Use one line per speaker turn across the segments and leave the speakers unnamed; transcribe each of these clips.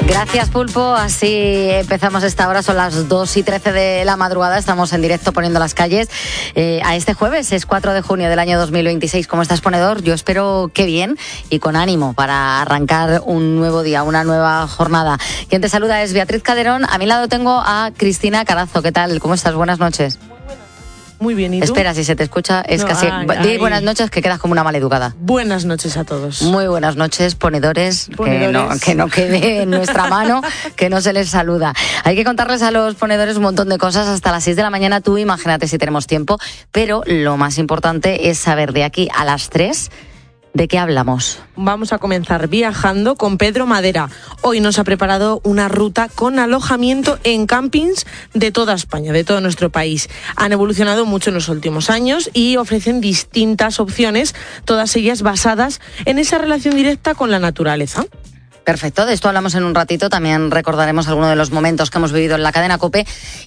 Gracias, Pulpo. Así empezamos esta hora, son las 2:13 de la madrugada. Estamos en directo poniendo las calles a este jueves, es 4 de junio del año 2026. ¿Cómo estás, ponedor? Yo espero que bien y con ánimo para arrancar un nuevo día, una nueva jornada. Quien te saluda es Beatriz Calderón. A mi lado tengo a Cristina Carazo. ¿Qué tal? ¿Cómo estás? Buenas noches.
Muy bien, ¿y tú?
Espera, si se te escucha, es casi... Di buenas noches, que quedas como una maleducada.
Buenas noches a todos.
Muy buenas noches, ponedores. Que no quede en nuestra mano, que no se les saluda. Hay que contarles a los ponedores un montón de cosas hasta las 6 de la mañana. Tú imagínate si tenemos tiempo, pero lo más importante es saber de aquí a las 3... ¿de qué hablamos?
Vamos a comenzar viajando con Pedro Madera. Hoy nos ha preparado una ruta con alojamiento en campings de toda España, de todo nuestro país. Han evolucionado mucho en los últimos años y ofrecen distintas opciones, todas ellas basadas en esa relación directa con la naturaleza.
Perfecto, de esto hablamos en un ratito. También recordaremos algunos de los momentos que hemos vivido en la cadena COPE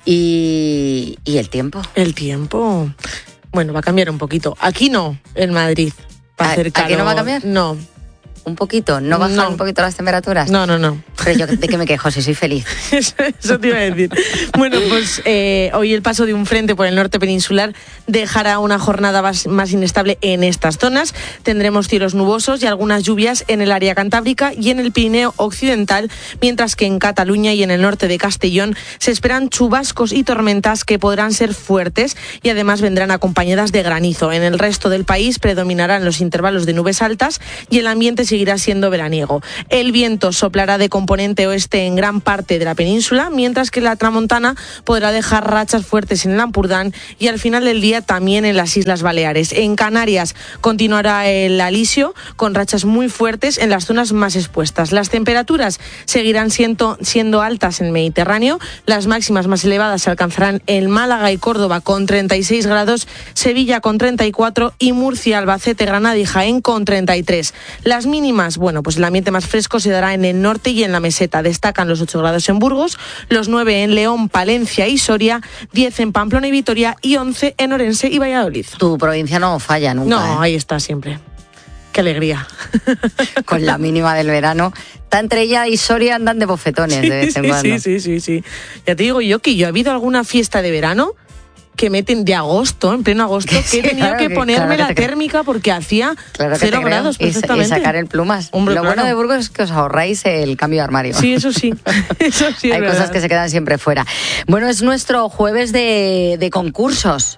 y el tiempo.
El tiempo, bueno, va a cambiar un poquito. Aquí no, en Madrid.
¿Aquí no va a cambiar?
No.
¿Un poquito? ¿No bajan un poquito las temperaturas?
No.
Pero yo, ¿de qué me quejo si soy feliz?
Eso te iba a decir. Bueno, pues hoy el paso de un frente por el norte peninsular dejará una jornada más inestable en estas zonas. Tendremos cielos nubosos y algunas lluvias en el área cantábrica y en el Pirineo occidental, mientras que en Cataluña y en el norte de Castellón se esperan chubascos y tormentas que podrán ser fuertes y además vendrán acompañadas de granizo. En el resto del país predominarán los intervalos de nubes altas y el ambiente seguirá siendo veraniego. El viento soplará de componente oeste en gran parte de la península, mientras que la tramontana podrá dejar rachas fuertes en el Ampurdán y al final del día también en las Islas Baleares. En Canarias continuará el alisio con rachas muy fuertes en las zonas más expuestas. Las temperaturas seguirán siendo altas en el Mediterráneo. Las máximas más elevadas se alcanzarán en Málaga y Córdoba con 36 grados, Sevilla con 34 y Murcia, Albacete, Granada y Jaén con 33. Las mínimas, bueno, pues el ambiente más fresco se dará en el norte y en la meseta. Destacan los 8 grados en Burgos, los 9 en León, Palencia y Soria, 10 en Pamplona y Vitoria y 11 en Orense y Valladolid.
Tu provincia no falla nunca.
No, ahí está siempre. Qué alegría.
Con la mínima del verano. Está entre ella y Soria andan de bofetones de vez en cuando.
Sí. Ya te digo yo que yo he habido alguna fiesta de verano que meten de agosto, en pleno agosto, que he tenido que ponerme la térmica porque hacía 0 grados perfectamente.
Y sacar el plumas.
Hombre,
Lo bueno de Burgos es que os ahorráis el cambio de armario.
Sí, eso sí.
Hay cosas que se quedan siempre fuera. Bueno, es nuestro jueves de concursos.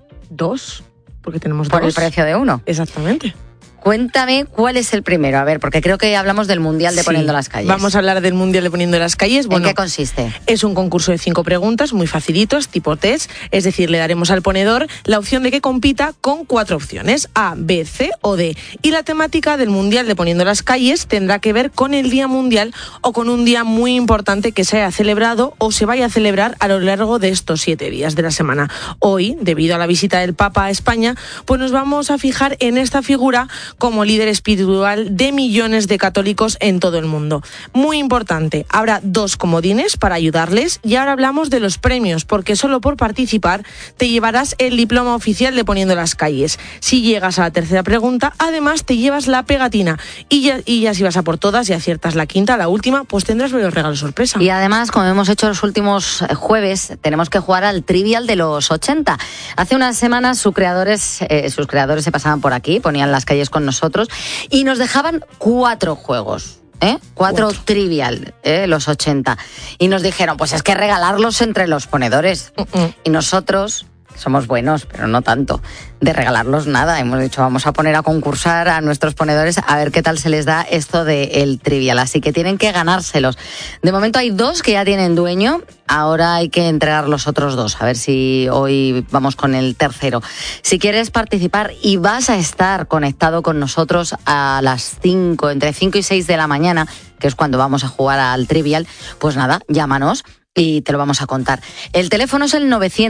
2, porque tenemos 2.
Por el precio de uno.
Exactamente.
Cuéntame cuál es el primero, a ver, porque creo que hablamos del Mundial de Poniendo las Calles.
Vamos a hablar del Mundial de Poniendo las Calles.
Bueno, ¿en qué consiste?
Es un concurso de 5 preguntas, muy facilitos, tipo test, es decir, le daremos al ponedor la opción de que compita con 4 opciones, A, B, C o D. Y la temática del Mundial de Poniendo las Calles tendrá que ver con el Día Mundial o con un día muy importante que se haya celebrado o se vaya a celebrar a lo largo de estos 7 días de la semana. Hoy, debido a la visita del Papa a España, pues nos vamos a fijar en esta figura como líder espiritual de millones de católicos en todo el mundo. Muy importante, habrá 2 comodines para ayudarles y ahora hablamos de los premios, porque solo por participar te llevarás el diploma oficial de Poniendo las Calles. Si llegas a la tercera pregunta, además te llevas la pegatina y ya si vas a por todas y aciertas la quinta, la última, pues tendrás varios regalos sorpresa.
Y además, como hemos hecho los últimos jueves, tenemos que jugar al Trivial de los 80. Hace unas semanas sus creadores se pasaban por aquí, ponían las calles con nosotros y nos dejaban 4 juegos. 4 Trivial, los 80. Y nos dijeron, pues es que regalarlos entre los ponedores. Y nosotros somos buenos, pero no tanto, de regalarlos nada. Hemos dicho, vamos a poner a concursar a nuestros ponedores a ver qué tal se les da esto del Trivial. Así que tienen que ganárselos. De momento hay 2 que ya tienen dueño. Ahora hay que entregar los otros 2. A ver si hoy vamos con el tercero. Si quieres participar y vas a estar conectado con nosotros a las 5, entre 5 y 6 de la mañana, que es cuando vamos a jugar al Trivial, pues nada, llámanos y te lo vamos a contar. El teléfono es el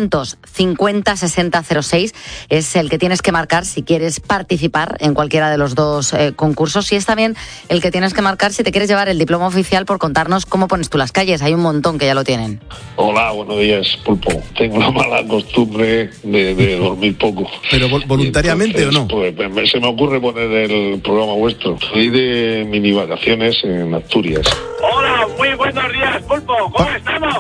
950 60 06, es el que tienes que marcar si quieres participar en cualquiera de los 2 concursos, y es también el que tienes que marcar si te quieres llevar el diploma oficial por contarnos cómo pones tú las calles. Hay un montón que ya lo tienen.
Hola, buenos días, Pulpo. Tengo la mala costumbre de dormir poco.
¿Pero voluntariamente
entonces,
o no?
Pues se me ocurre poner el programa vuestro. Soy de mini vacaciones en Asturias.
Hola, muy buenas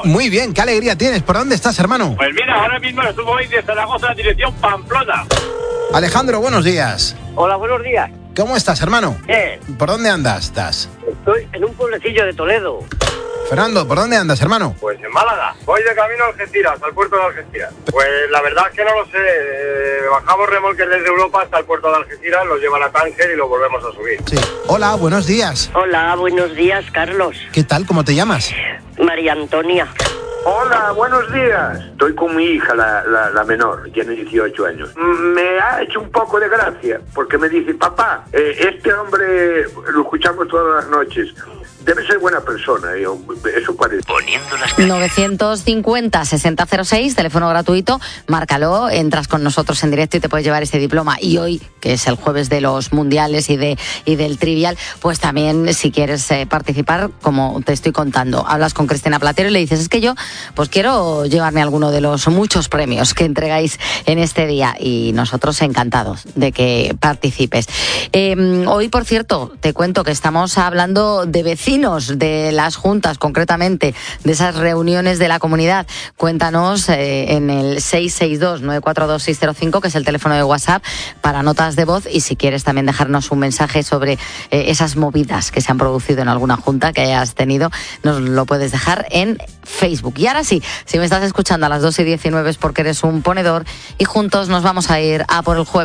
Muy bien, qué alegría tienes. ¿Por dónde estás, hermano?
Pues mira, ahora mismo voy de Zaragoza en dirección Pamplona.
Alejandro, buenos días.
Hola, buenos días.
¿Cómo estás, hermano?
Bien.
¿Por dónde estás?
Estoy en un pueblecillo de Toledo.
Fernando, ¿por dónde andas, hermano?
Pues en Málaga. Voy de camino a Algeciras, al puerto de Algeciras. Pues la verdad es que no lo sé. Bajamos remolques desde Europa hasta el puerto de Algeciras, los llevan a Tánger y los volvemos a subir.
Sí. Hola, buenos días.
Hola, buenos días, Carlos.
¿Qué tal? ¿Cómo te llamas?
María Antonia.
Hola, buenos días. Estoy con mi hija, la menor, tiene 18 años. Me ha hecho un poco de gracia, porque me dice, papá, este hombre lo escuchamos todas las noches. Debe ser buena persona, eso parece.
950-6006, teléfono gratuito, márcalo, entras con nosotros en directo y te puedes llevar este diploma. Y hoy, que es el jueves de los mundiales y del trivial, pues también si quieres participar, como te estoy contando, hablas con Cristina Platero y le dices, es que yo pues quiero llevarme alguno de los muchos premios que entregáis en este día, y nosotros encantados de que participes. Hoy, por cierto, te cuento que estamos hablando de vecinos, de las juntas, concretamente de esas reuniones de la comunidad. Cuéntanos en el 662-942-605, que es el teléfono de WhatsApp para notas de voz, y si quieres también dejarnos un mensaje sobre esas movidas que se han producido en alguna junta que hayas tenido, nos lo puedes dejar en Facebook. Y ahora sí, si me estás escuchando a las 2:19 es porque eres un ponedor, y juntos nos vamos a ir a por el jueves.